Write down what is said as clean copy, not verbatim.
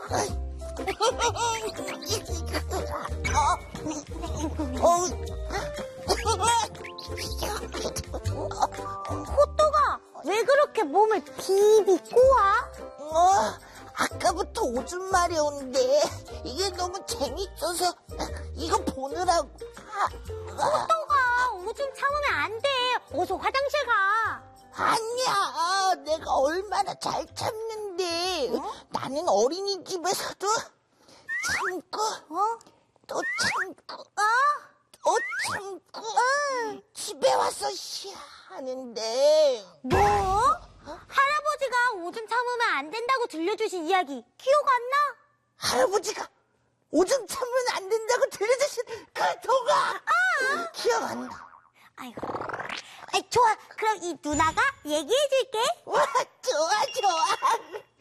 호떡아, 왜 그렇게 몸을 비비 꼬아? 아까부터 오줌 마려운데 이게 너무 재밌어서 이거 보느라고. 호떡아, 오줌 참으면 안 돼. 어서 화장실 가. 아니야, 내가 얼마나 잘 참는데. 나는 어린이집에서도 참고 또 참고 또 참고 집에 와서 하는데. 뭐? 할아버지가 오줌 참으면 안 된다고 들려주신 이야기 기억 안 나? 할아버지가 오줌 참으면 안 된다고 들려주신 그 동화 기억 안 나. 아이고. 좋아. 그럼 이 누나가 얘기해줄게. 와, 좋아.